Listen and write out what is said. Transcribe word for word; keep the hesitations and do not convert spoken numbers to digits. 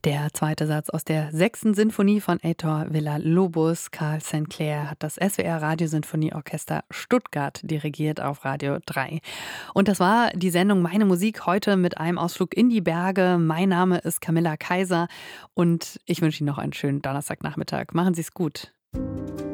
Der zweite Satz aus der sechsten Sinfonie von Heitor Villa-Lobos. Carl Sankt Clair hat das S W R Radiosinfonieorchester Stuttgart dirigiert auf Radio drei. Und das war die Sendung Meine Musik heute mit einem Ausflug in die Berge. Mein Name ist Camilla Kaiser und ich wünsche Ihnen noch einen schönen Donnerstagnachmittag. Machen Sie es gut.